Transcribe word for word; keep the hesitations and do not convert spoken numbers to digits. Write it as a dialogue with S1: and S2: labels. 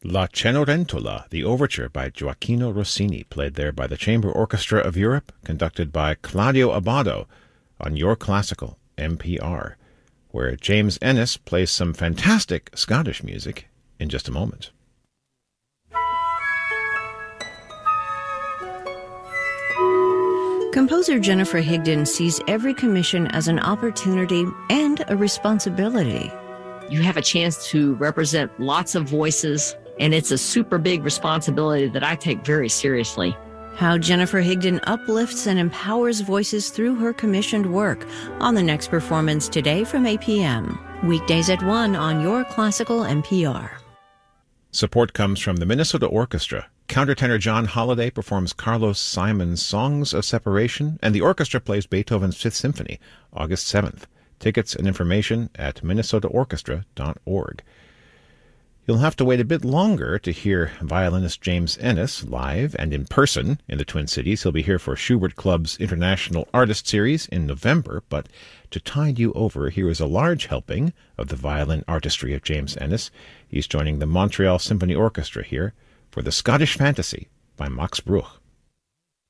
S1: La Cenerentola, the overture by Gioacchino Rossini, played there by the Chamber Orchestra of Europe, conducted by Claudio Abbado on Your Classical, N P R, where James Ennis plays some fantastic Scottish music in just a moment.
S2: Composer Jennifer Higdon sees every commission as an opportunity and a responsibility.
S3: You have a chance to represent lots of voices, and it's a super big responsibility that I take very seriously.
S2: How Jennifer Higdon uplifts and empowers voices through her commissioned work on the next performance today from eight p.m. Weekdays at one on Your Classical N P R.
S1: Support comes from the Minnesota Orchestra. Countertenor John Holliday performs Carlos Simon's Songs of Separation, and the orchestra plays Beethoven's Fifth Symphony, August seventh. Tickets and information at minnesota orchestra dot org. You'll have to wait a bit longer to hear violinist James Ennis live and in person in the Twin Cities. He'll be here for Schubert Club's International Artist Series in November, but to tide you over, here is a large helping of the violin artistry of James Ennis. He's joining the Montreal Symphony Orchestra here for the Scottish Fantasy by Max Bruch.